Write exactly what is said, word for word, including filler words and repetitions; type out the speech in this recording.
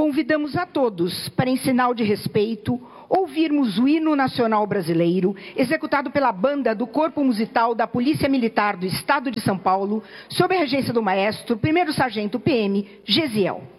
convidamos a todos para, em sinal de respeito, ouvirmos o hino nacional brasileiro, executado pela banda do Corpo Musical da Polícia Militar do Estado de São Paulo, sob a regência do maestro, primeiro sargento P M, Gesiel.